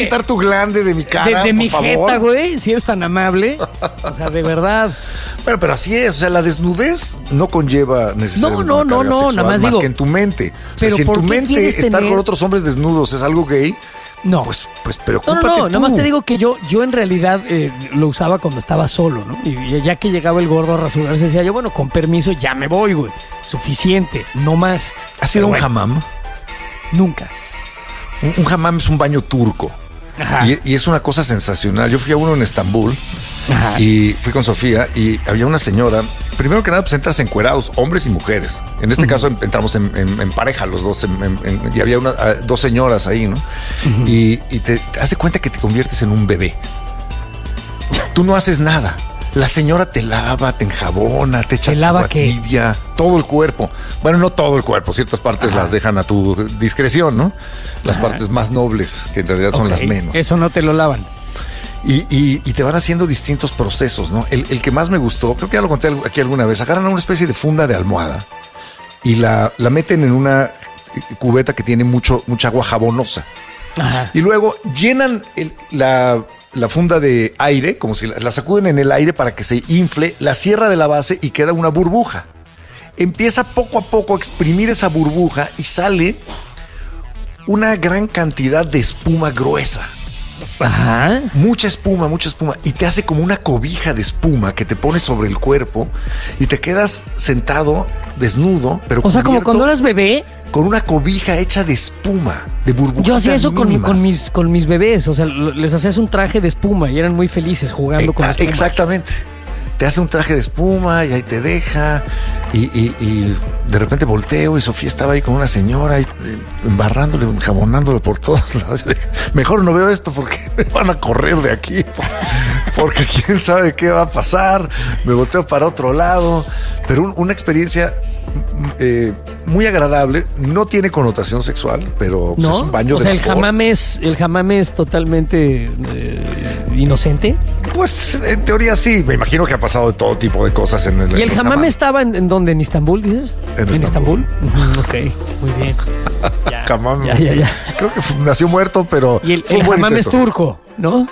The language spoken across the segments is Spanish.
quitar tu glande de mi cara, de por mi favor? jeta, güey, si eres tan amable. O sea, de verdad. Bueno, pero así es. O sea, la desnudez no conlleva necesariamente una carga sexual, nada más digo, que en tu mente. O sea, pero si en ¿por tu qué mente quieres estar tener- con otros hombres desnudos es algo gay, No. pues preocúpate No, tú. nada más te digo que yo en realidad lo usaba cuando estaba solo, ¿no? Y ya que llegaba el gordo a rasurarse, decía yo, bueno, con permiso, ya me voy, güey. Suficiente, no más. ¿Has sido Pero un bueno, hammam? Nunca. Un hammam es un baño turco. Ajá. Y es una cosa sensacional. Yo fui a uno en Estambul Ajá. y fui con Sofía y había una señora. Primero que nada, pues entras encuerados, hombres y mujeres. En este caso entramos en pareja los dos y había dos señoras ahí, ¿no? Y te hace cuenta que te conviertes en un bebé. Tú no haces nada. La señora te lava, te enjabona, te echa ¿Te lava agua qué? tibia, todo el cuerpo. Bueno, no todo el cuerpo, ciertas partes las dejan a tu discreción, ¿no? Las partes más nobles, que en realidad son Ok, las menos. Eso no te lo lavan. Y te van haciendo distintos procesos, ¿no? El que más me gustó, creo que ya lo conté aquí alguna vez, agarran una especie de funda de almohada y la meten en una cubeta que tiene mucha agua jabonosa. Ajá. Y luego llenan la funda de aire, como si la sacuden en el aire para que se infle, la cierra de la base y queda una burbuja. Empieza poco a poco a exprimir esa burbuja y sale una gran cantidad de espuma gruesa. Ajá. Mucha espuma. Y te hace como una cobija de espuma que te pones sobre el cuerpo y te quedas sentado, desnudo, pero O sea, como cubierto cuando eras bebé, con una cobija hecha de espuma, de burbujas. yo hacía eso con mis bebés. O sea, les hacías un traje de espuma y eran muy felices jugando con espuma. Exactamente. Te hace un traje de espuma y ahí te deja. Y de repente volteo y Sofía estaba ahí con una señora embarrándole, jabonándole por todos lados. Yo dije, mejor no veo esto porque me van a correr de aquí. Porque quién sabe qué va a pasar. Me volteo para otro lado. Pero una experiencia muy agradable. No tiene connotación sexual, pero pues, ¿No? es un baño o de sea, vapor. el hammam es totalmente inocente. Pues en teoría sí. Me imagino que ha pasado de todo tipo de cosas en el ¿Y el los hammam hammam. estaba en dónde? ¿En Istambul, dices? En Istambul. Ujú, ok, muy bien. Ya, Hammam. ya. Creo que nació muerto, pero Y el fue un buen hammam es intento. turco, ¿no?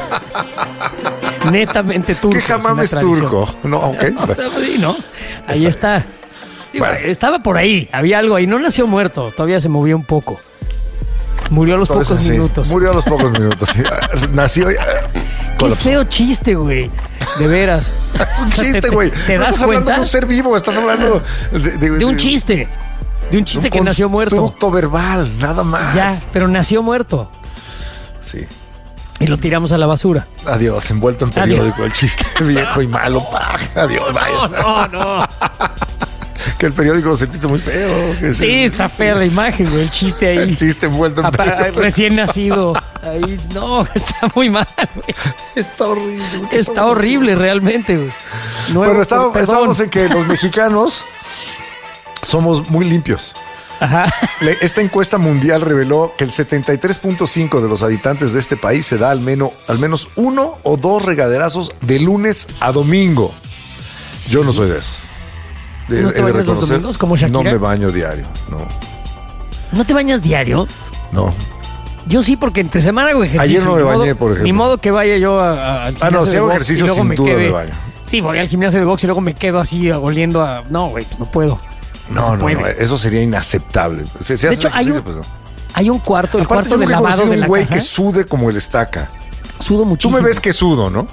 Netamente turco. ¿Qué hammam una es tradición. turco? No, ok. O sea, sí, ¿no? Ahí está. Digo, Bueno. estaba por ahí, había algo ahí. No nació muerto, todavía se movía un poco. Murió a los Entonces, pocos sí, minutos. Murió a los pocos minutos. Sí. Nació. Qué colapsó. feo chiste, güey. De veras. Es un O sea, chiste, güey. ¿Te No das estás hablando cuenta? de un ser vivo, estás hablando De un chiste. De un chiste que nació muerto. Constructo verbal, nada más. Ya, pero nació muerto. Sí. Y lo tiramos a la basura. Adiós, envuelto en periódico. El chiste viejo y malo. Adiós, vaya. No. Que el periódico lo sentiste muy feo. Que Sí, está fea la imagen, güey. El chiste ahí. El chiste envuelto en periódico. Recién nacido. Ahí, no, está muy mal, güey. Está horrible. ¿Qué Está estamos horrible realmente, güey. Bueno, Perdón. estábamos en que los mexicanos somos muy limpios. Ajá. Esta encuesta mundial reveló que el 73.5% de los habitantes de este país se da al menos uno o dos regaderazos de lunes a domingo. Yo no soy de esos. ¿No te bañas los domingos como Shakira? No me baño diario, ¿No te bañas diario? no. Yo sí, porque entre semana hago ejercicio. Ayer no me Ni bañé, modo- por ejemplo. Ni modo que vaya yo al Ah, no, gimnasio si de hago box ejercicio y luego sin duda me baño. Sí, voy al gimnasio de box y luego me quedo así oliendo a... No, güey, pues no puedo. No, se puede. no, eso sería inaceptable. Si haces hecho, hay ejercicio, un- pues no. Hay un cuarto, el Aparte, cuarto yo de nunca he lavado conocido de un la güey casa. que sude como el estaca. Sudo Tú muchísimo. me ves que sudo, ¿no?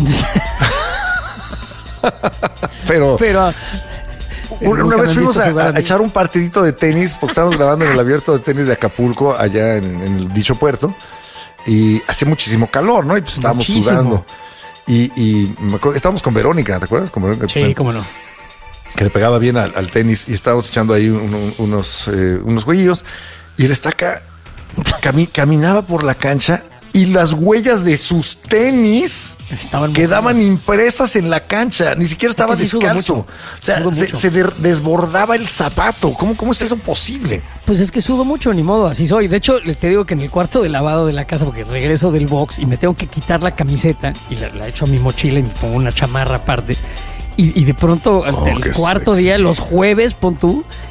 Pero Pero... una nunca me vez han fuimos visto sudar a mí. echar un partidito de tenis porque estábamos grabando en el abierto de tenis de Acapulco, allá en el dicho puerto, y hacía muchísimo calor, ¿no? Y pues estábamos Muchísimo. sudando. Y me acuerdo, estábamos con Verónica, ¿te acuerdas? Con Verónica Sí, Toussaint, cómo no. que le pegaba bien al tenis y estábamos echando ahí unos jueguillos y el estaca caminaba por la cancha y las huellas de sus tenis Estaban quedaban impresas en la cancha, ni siquiera estaba sí sudo descalzo. mucho. O sea, Sudo mucho. se desbordaba el zapato. ¿Cómo es eso posible? Pues es que sudo mucho, ni modo, así soy. De hecho, les te digo que en el cuarto de lavado de la casa, porque regreso del box y me tengo que quitar la camiseta y la echo a mi mochila y me pongo una chamarra aparte. Y de pronto, el qué cuarto sexy. día, los jueves, pon tú,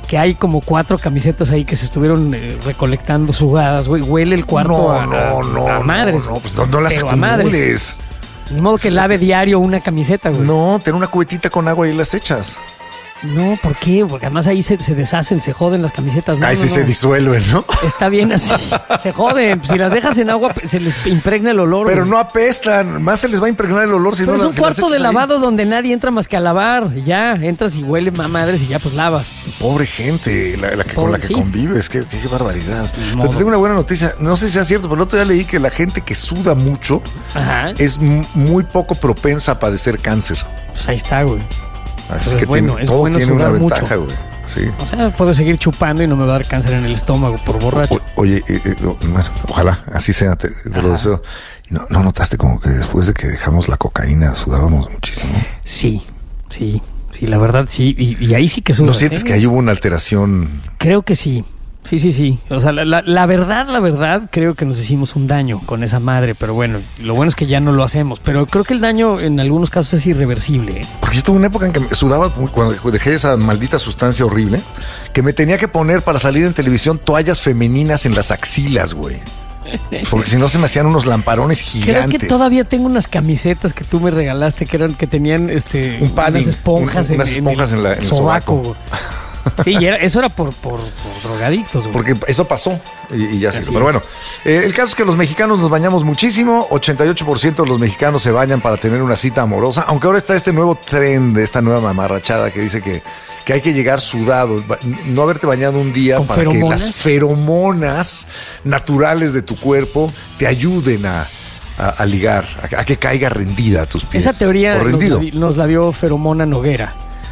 que hay como 4 camisetas ahí que se estuvieron recolectando sudadas, güey. Huele el cuarto a madres. No, pues no las acumules. Ni modo que lave diario una camiseta, güey. No, ten una cubetita con agua y las echas. No, ¿por qué? Porque además ahí se deshacen, se joden las camisetas. No, sí se disuelven, ¿no? Está bien así. Se joden. Si las dejas en agua, se les impregna el olor. Pero güey. No apestan. Más se les va a impregnar el olor si pero no las es un cuarto de lavado ahí. donde nadie entra más que a lavar. Ya, entras y huele madres y ya pues lavas. Pobre gente, con la que convives. Qué barbaridad. Pero te tengo una buena noticia. No sé si sea cierto, pero el otro día leí que la gente que suda mucho es muy poco propensa a padecer cáncer. Pues ahí está, güey. Así que todo tiene una ventaja, güey. Sí. O sea, puedo seguir chupando y no me va a dar cáncer en el estómago por borracho. Oye, ojalá así sea, te lo deseo. ¿No notaste como que después de que dejamos la cocaína sudábamos muchísimo? Sí, la verdad sí. Y ahí sí que sudas. ¿No sientes que ahí hubo una alteración? Creo que sí. Sí. O sea, la verdad, creo que nos hicimos un daño con esa madre, pero bueno, lo bueno es que ya no lo hacemos. Pero creo que el daño en algunos casos es irreversible. Porque yo tuve una época en que sudaba cuando dejé esa maldita sustancia horrible, que me tenía que poner para salir en televisión toallas femeninas en las axilas, güey. Porque si no se me hacían unos lamparones gigantes. Creo que todavía tengo unas camisetas que tú me regalaste que tenían un padding, unas esponjas en el sobaco. Sí, eso era por drogadictos, güey. Porque eso pasó y ya se hizo. Pero bueno, el caso es que los mexicanos nos bañamos muchísimo. 88% de los mexicanos se bañan para tener una cita amorosa. Aunque ahora está este nuevo tren de esta nueva mamarrachada que dice que hay que llegar sudado, no haberte bañado un día para que las feromonas naturales de tu cuerpo te ayuden a ligar, a que caiga rendida a tus pies. Esa teoría nos la dio Feromona Noguera.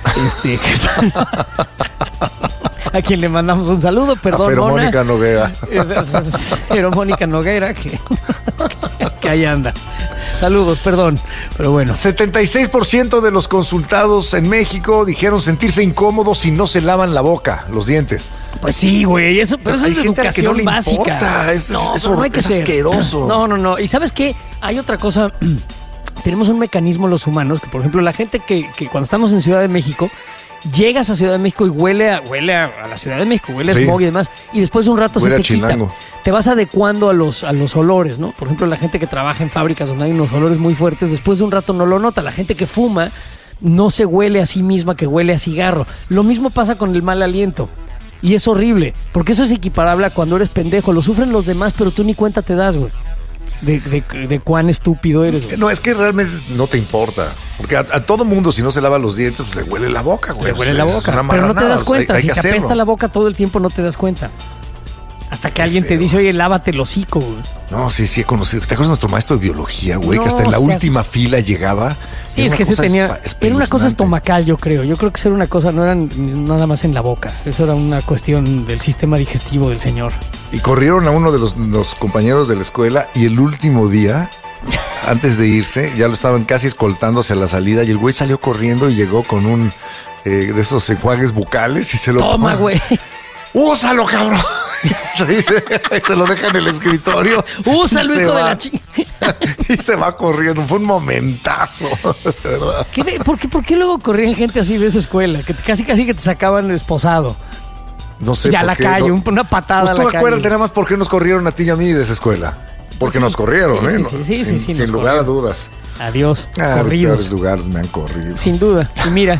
A quien le mandamos un saludo, perdón. Pero Mónica Noguera. Pero Mónica Noguera, que ahí anda. Saludos, perdón, pero bueno. 76% de los consultados en México dijeron sentirse incómodos si no se lavan la boca, los dientes. Pues sí, güey, pero eso es de educación básica. Es asqueroso. No. ¿Y sabes qué? Hay otra cosa. Tenemos un mecanismo los humanos, que por ejemplo la gente que cuando estamos en Ciudad de México, llegas a Ciudad de México y huele a la Ciudad de México, huele a smog y demás, y después de un rato huele se te quita. Te vas adecuando a los olores, ¿no? Por ejemplo, la gente que trabaja en fábricas donde hay unos olores muy fuertes, después de un rato no lo nota. La gente que fuma no se huele a sí misma, que huele a cigarro. Lo mismo pasa con el mal aliento. Y es horrible, porque eso es equiparable a cuando eres pendejo. Lo sufren los demás, pero tú ni cuenta te das, güey. De cuán estúpido eres, güey. No, es que realmente no te importa. Porque a todo mundo, si no se lava los dientes, pues le huele la boca, güey. Le huele la boca, pero no te das cuenta. Si te apesta la boca todo el tiempo, no te das cuenta. Hasta que alguien te dice, oye, lávate el hocico, güey. No, sí, he conocido. ¿Te acuerdas de nuestro maestro de biología, güey? Que hasta en la última fila llegaba. Sí, es que se tenía... Era una cosa estomacal, yo creo. Yo creo que eso era una cosa, no era nada más en la boca. Eso era una cuestión del sistema digestivo del señor. Y corrieron a uno de los compañeros de la escuela y el último día, antes de irse, ya lo estaban casi escoltando hacia la salida y el güey salió corriendo y llegó con un de esos enjuagues bucales y se lo... Toma, güey. ¡Úsalo, cabrón! Se lo deja en el escritorio. ¡Úsalo, hijo de la chingada! Y se va corriendo. Fue un momentazo, ¿verdad? ¿Por qué luego corrían gente así de esa escuela? Que casi que te sacaban esposado. No sé. Y a la calle, una patada a la calle. ¿Tú acuérdate nada más por qué nos corrieron a ti y a mí de esa escuela? Porque nos corrieron, sí, sin lugar a dudas. Adiós. Corridos. Los lugares me han corrido. Sin duda. Y mira...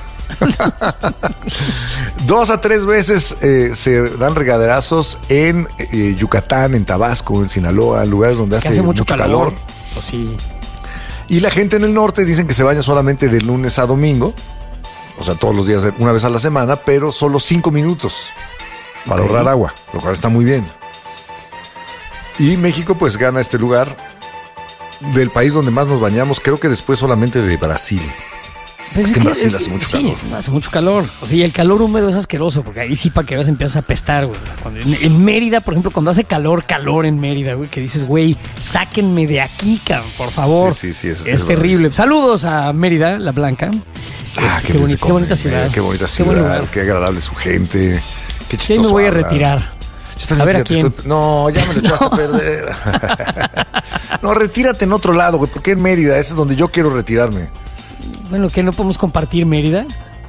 2 a 3 veces se dan regaderazos en Yucatán, en Tabasco, en Sinaloa, lugares donde hace mucho calor. Pues sí. Y la gente en el norte dicen que se baña solamente de lunes a domingo, o sea, todos los días, una vez a la semana, pero solo 5 minutos para ahorrar agua, lo cual está muy bien. Y México pues gana este lugar del país donde más nos bañamos, creo que después solamente de Brasil. Pues es que en Brasil hace mucho calor. Sí, hace mucho calor. O sea, y el calor húmedo es asqueroso, porque ahí sí para que veas empiezas a apestar, güey. En Mérida, por ejemplo, cuando hace calor en Mérida, güey, que dices, güey, sáquenme de aquí, cabrón, por favor. Sí, es terrible. Saludos a Mérida, la Blanca. Qué bonita ciudad. Qué bonita ciudad, qué agradable su gente. Qué chistoso. Sí, me voy a retirar. A ver, ¿a quién? No, ya me lo echaste a perder. No, retírate en otro lado, güey. ¿Por qué en Mérida? Ese es donde yo quiero retirarme. Bueno, ¿que no podemos compartir Mérida?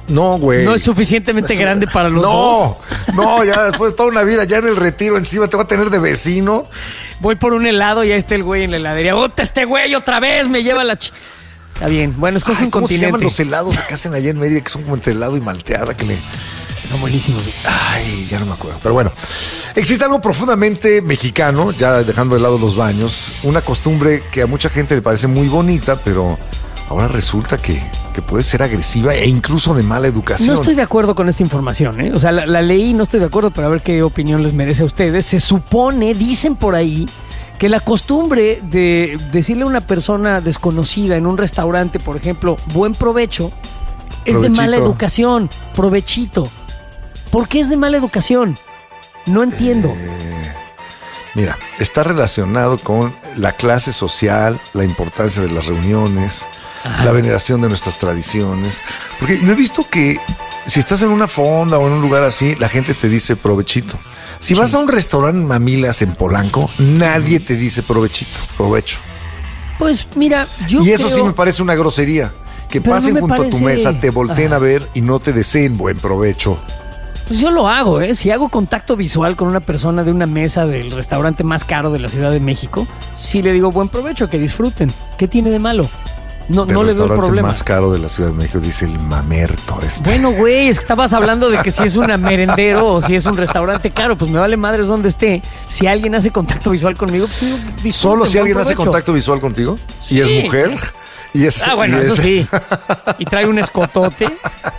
No, güey. No es suficientemente grande para los dos. No, ya después de toda una vida, ya en el retiro encima te va a tener de vecino. Voy por un helado y ahí está el güey en la heladería. ¡Bota este güey otra vez! Me lleva la... Está bien. Bueno, escoge un ¿Cómo continente. se llaman los helados que hacen allá en Mérida, que son como entre helado y malteada? Son buenísimos. Ay, ya no me acuerdo. Pero bueno, existe algo profundamente mexicano, ya dejando de lado los baños, una costumbre que a mucha gente le parece muy bonita, pero ahora resulta que puede ser agresiva e incluso de mala educación. No estoy de acuerdo con esta información, ¿eh? O sea, la leí, no estoy de acuerdo, pero a ver qué opinión les merece a ustedes. Se supone, dicen por ahí, que la costumbre de decirle a una persona desconocida en un restaurante, por ejemplo, buen provecho, es de mala educación. Provechito. ¿Por qué es de mala educación? No entiendo. Mira, está relacionado con la clase social, la importancia de las reuniones, la veneración de nuestras tradiciones. Porque yo he visto que si estás en una fonda o en un lugar así, la gente te dice provechito. Si vas a un restaurante Mamilas en Polanco, nadie te dice provechito, provecho. Pues mira, yo Y eso sí me parece una grosería. Que pasen junto a tu mesa, te volteen a ver y no te deseen buen provecho. Pues yo lo hago, ¿eh? Si hago contacto visual con una persona de una mesa del restaurante más caro de la Ciudad de México, sí le digo buen provecho, que disfruten. ¿Qué tiene de malo? No le veo el problema. El restaurante más caro de la Ciudad de México, dice el Mamerto. Bueno, güey, es que estabas hablando de que si es una merendero o si es un restaurante caro, pues me vale madres donde esté. Si alguien hace contacto visual conmigo, pues sí, disfruten. ¿Solo si alguien hace contacto visual contigo? Sí. ¿Y es mujer? Y es, bueno, eso sí. Y trae un escotote.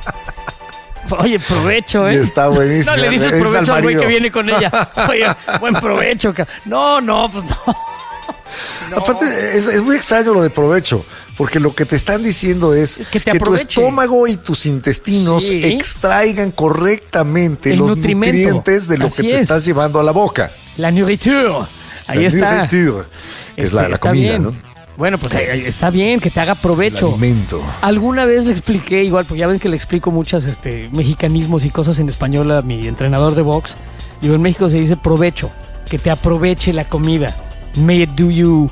Oye, provecho, ¿eh? Y está buenísimo. No le dices provecho al güey que viene con ella. Oye, buen provecho. No, pues no. Aparte, es muy extraño lo de provecho, porque lo que te están diciendo es que tu estómago y tus intestinos extraigan correctamente los nutrientes de lo que te estás llevando a la boca. La nourriture. Ahí está. Nourriture, que es la comida, bien. ¿no? Bueno, pues está bien que te haga provecho. El alimento. Alguna vez le expliqué, igual, porque ya ven que le explico muchas mexicanismos y cosas en español a mi entrenador de box. Digo, en México se dice provecho, que te aproveche la comida. May it do you...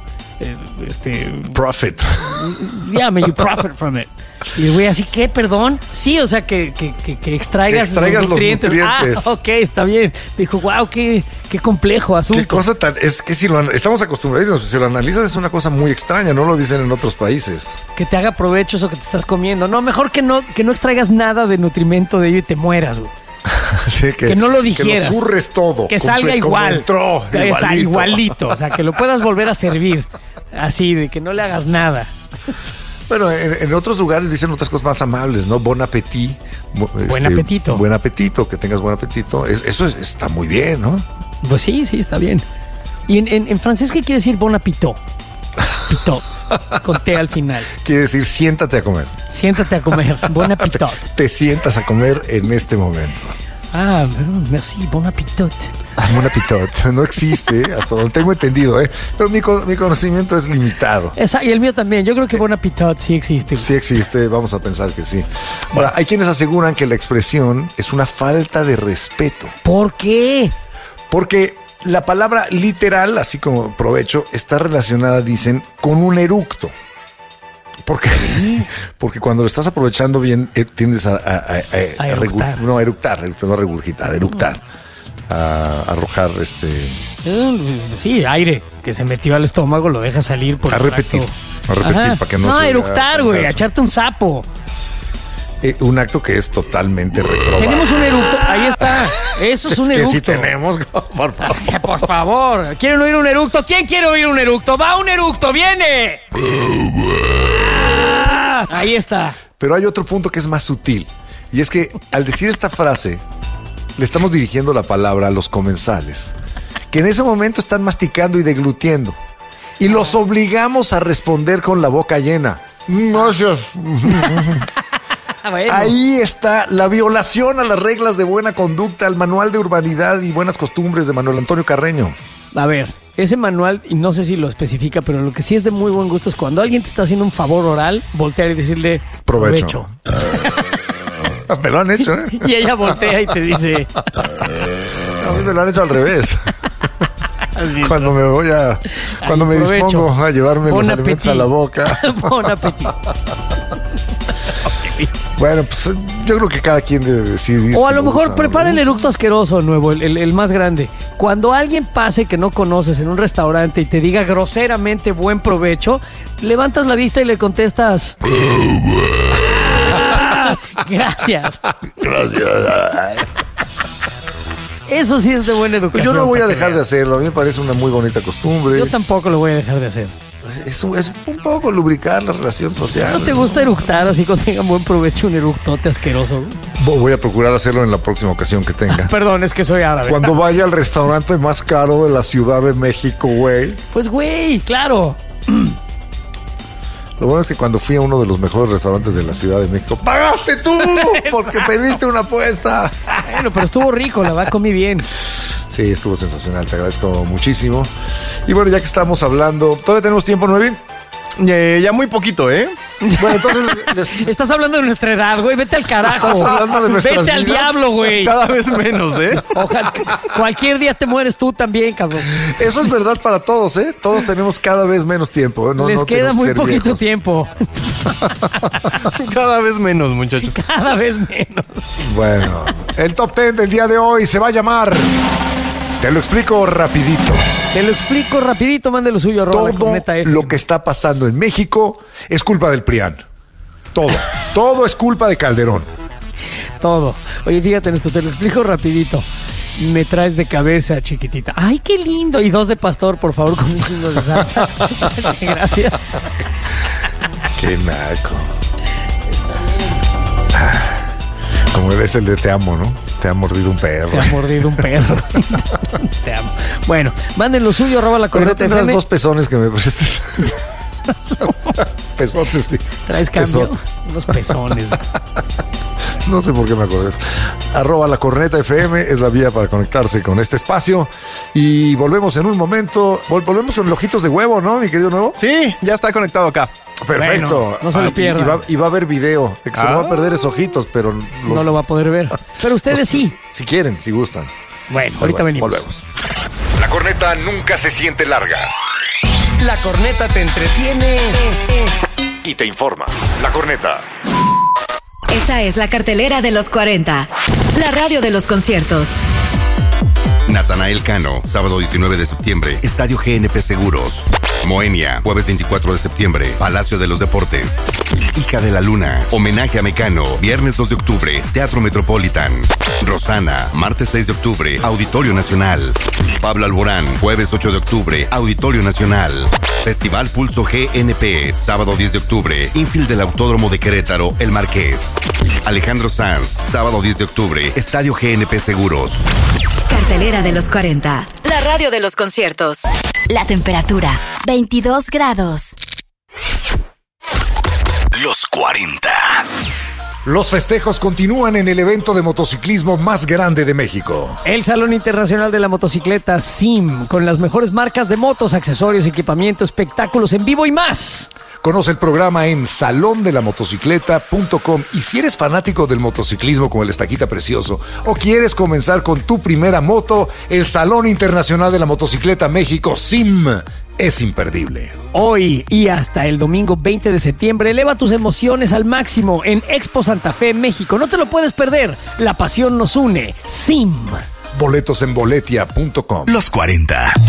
profit. Yeah, may you profit from it. Y el güey, ¿así qué? ¿Perdón? Sí, o sea, que extraigas los nutrientes. Ok, está bien. Dijo, wow, qué complejo asunto. Qué cosa tan... Es que si estamos acostumbrados, si lo analizas es una cosa muy extraña, no lo dicen en otros países. Que te haga provecho eso que te estás comiendo. No, mejor que no extraigas nada de nutrimento de ello y te mueras, güey. Sí, que no lo digieras. Que lo zurres todo. Que salga igual. Entró, igualito. O sea, que lo puedas volver a servir. Así, de que no le hagas nada. Bueno, en otros lugares dicen otras cosas más amables, ¿no? Bon appetit. Buen apetito. Buen apetito, que tengas buen apetito. Eso está muy bien, ¿no? Pues sí, está bien. ¿Y en francés qué quiere decir bon appetit? Pitot. Con T al final. Quiere decir siéntate a comer. Siéntate a comer. Bon appetit. Te sientas a comer en este momento. Ah, merci, bon appetit. Bon appetit. No existe, hasta donde tengo entendido, ¿eh? Pero mi conocimiento es limitado. Y el mío también. Yo creo que bon appetit sí existe. Sí existe, vamos a pensar que sí. Ahora, hay quienes aseguran que la expresión es una falta de respeto. ¿Por qué? Porque la palabra literal, así como provecho, está relacionada, dicen, con un eructo. Porque cuando lo estás aprovechando bien, tiendes a eructar. No a regurgitar, eructar. A arrojar Sí, aire que se metió al estómago, lo deja salir por a repetir para que no a eructar, güey, a echarte un sapo. Un acto que es totalmente reprobable. Tenemos un eructo, ahí está. Eso es un eructo. Que sí tenemos, por favor. Por favor. ¿Quieren oír un eructo? ¿Quién quiere oír un eructo? ¡Va un eructo! ¡Viene! Ahí está. Pero hay otro punto que es más sutil. Y es que al decir esta frase, le estamos dirigiendo la palabra a los comensales, que en ese momento están masticando y deglutiendo. Y los obligamos a responder con la boca llena. Gracias. Bueno. Ahí está la violación a las reglas de buena conducta, al manual de urbanidad y buenas costumbres de Manuel Antonio Carreño. A ver, ese manual, y no sé si lo especifica, pero lo que sí es de muy buen gusto es cuando alguien te está haciendo un favor oral, voltear y decirle provecho. Me lo han hecho, ¿eh? Y ella voltea y te dice... A mí me lo han hecho al revés. Cuando me dispongo a llevarme los alimentos a la boca. Bon appetit. Okay. güey. Bueno, pues yo creo que cada quien debe decidir. O a si lo mejor usa o prepara no el lo usa. eructo asqueroso nuevo, el más grande. Cuando alguien pase que no conoces en un restaurante y te diga groseramente buen provecho, levantas la vista y le contestas... Gracias. Gracias. Eso sí es de buena educación. Pues yo no voy a para que dejar de veas. hacerlo. A mí me parece una muy bonita costumbre. Yo tampoco lo voy a dejar de hacer. Es un poco lubricar la relación social. ¿No te gusta eructar así cuando tengan buen provecho un eructote asqueroso? Voy a procurar hacerlo en la próxima ocasión que tenga. Perdón, es que soy árabe. Cuando vaya al restaurante más caro de la Ciudad de México, güey. Pues güey, claro. Lo bueno es que cuando fui a uno de los mejores restaurantes de la Ciudad de México, ¡pagaste tú! Porque pediste una apuesta. Bueno, pero estuvo rico, la verdad comí bien. Sí, estuvo sensacional, te agradezco muchísimo. Y bueno, ya que estamos hablando, ¿todavía tenemos tiempo, Nuevi? Ya muy poquito, ¿eh? Bueno, entonces... Estás hablando de nuestra edad, güey, vete al carajo. Estás hablando de nuestras Vete al vidas. diablo, güey. Cada vez menos, ¿eh? Ojalá, cualquier día te mueres tú también, cabrón. Eso es verdad para todos, ¿eh? Todos tenemos cada vez menos tiempo. ¿Eh? Les no queda tenemos que muy ser poquito viejos. tiempo. Cada vez menos, muchachos. Cada vez menos. Bueno, el top 10 del día de hoy se va a llamar... Te lo explico rapidito. Te lo explico rapidito, mande lo suyo, arroba la Todo corneta F. lo que está pasando en México es culpa del PRIAN. Todo es culpa de Calderón. Todo. Oye, fíjate en esto, te lo explico rapidito. Me traes de cabeza, chiquitita. ¡Ay, qué lindo! Y 2 de pastor, por favor, con un chingo de salsa. Gracias. Qué naco. Como eres el de te amo, ¿no? Te ha mordido un perro. Te ha mordido un perro. Te amo. Bueno, manden lo suyo, arroba la Pero no corneta tendrás FM. 2 pezones que me prestes. Pesotes. ¿Traes cambio? Pesote. Unos pezones. No sé por qué me acuerdo de eso. Arroba la corneta FM es la vía para conectarse con este espacio. Y volvemos en un momento. Volvemos con Ojitos de Huevo, ¿no, mi querido Nuevo? Sí, ya está conectado acá. Perfecto. Bueno, no se lo Ah, pierdan. Y va a haber video. El que se lo va a perder es Ojitos, pero No lo va a poder ver. Pero ustedes sí. Si quieren, si gustan. Bueno, ahorita venimos. Volvemos. La corneta nunca se siente larga La corneta te entretiene. y te informa. La corneta. Esta es la cartelera de los 40. La radio de los conciertos. Natanael Cano, sábado 19 de septiembre, Estadio GNP Seguros. Moenia, jueves 24 de septiembre, Palacio de los Deportes. Hija de la Luna, homenaje a Mecano, viernes 2 de octubre, Teatro Metropolitan. Rosana, martes 6 de octubre, Auditorio Nacional. Pablo Alborán, jueves 8 de octubre, Auditorio Nacional. Festival Pulso GNP, sábado 10 de octubre, Infield del Autódromo de Querétaro, El Marqués. Alejandro Sanz, sábado 10 de octubre, Estadio GNP Seguros. Cartelera de los 40. La radio de los conciertos. La temperatura, 22 grados. Los 40. Los festejos continúan en el evento de motociclismo más grande de México. El Salón Internacional de la Motocicleta SIM, con las mejores marcas de motos, accesorios, equipamiento, espectáculos en vivo y más. Conoce el programa en salondelamotocicleta.com. Y si eres fanático del motociclismo como el Estaquita Precioso o quieres comenzar con tu primera moto, el Salón Internacional de la Motocicleta México SIM es imperdible. Hoy y hasta el domingo 20 de septiembre, eleva tus emociones al máximo en Expo Santa Fe, México. No te lo puedes perder. La pasión nos une. SIM. Boletos en boletia.com. Los 40.